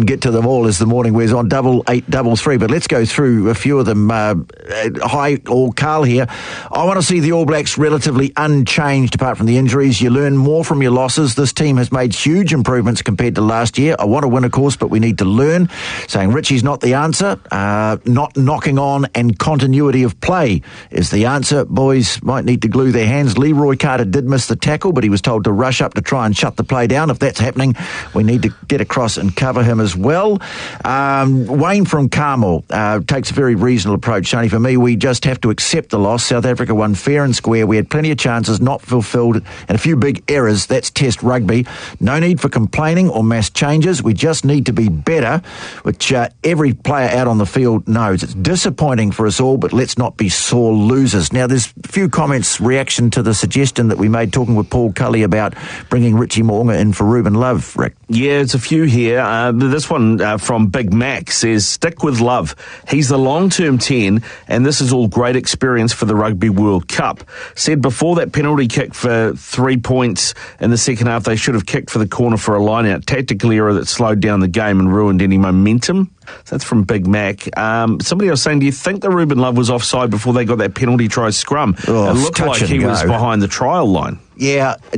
get to them all as the morning wears on. 8833. But let's go through a few of them. Hi, all Carl here. I want to see the All Blacks relatively unchanged apart from the injuries. You learn more from your losses. This team has made huge improvements compared to last year. I want to win, of course, but we need to learn. Saying Richie's not the answer. Not knocking on and continuity of play is the answer. Boys might need to glue their hands. Leroy Carter did miss the tackle, but he was told to rush up to try and shut the play down. If that's happening, we need to get across and cover him as well. Wayne from Carmel takes a very reasonable approach. Only for me, we just have to accept the loss. South Africa won fair and square. We had plenty of chances not fulfilled and a few big errors. That's Test rugby. No need for complaining or mass changes. We just need to be better, which every player out on the field knows. It's disappointing for us all, but let's not be sore losers. Now, there's a few comments, reaction to the suggestion that we made talking with Paul Cully about bringing Richie Mo'unga in for Ruben Love, Rick. Yeah, it's a few here. This one from Big Mac says, stick with Love. He's the long-term 10, and this is all great experience for the Rugby World Cup. Said before that penalty kick for 3 points in the second half, they should have kicked for the corner for a line-out. Tactical error that slowed down the game and ruined any momentum. So that's from Big Mac. Somebody else saying, do you think that Ruben Love was offside before they got that penalty try scrum? It looked like he was behind the trial line. Yeah,